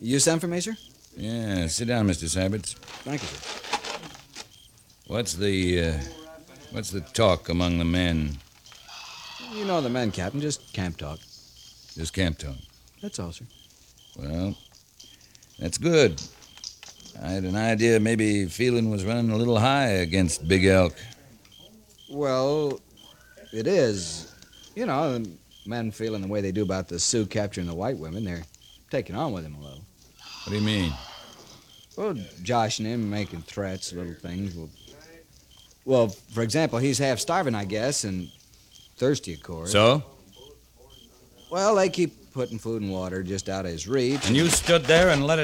You sent for me, sir? Yeah, sit down, Mr. Syberts. Thank you, sir. What's the talk among the men? You know the men, Captain. Just camp talk. Just camp talk. That's all, sir. Well, that's good. I had an idea maybe feeling was running a little high against Big Elk. Well, it is. You know, the men feeling the way they do about the Sioux capturing the white women, they're taking on with him a little. What do you mean? Well, joshing him, making threats, little things. Well, for example, he's half starving, I guess, and thirsty, of course. So? Well, they keep putting food and water just out of his reach. And you stood there and let it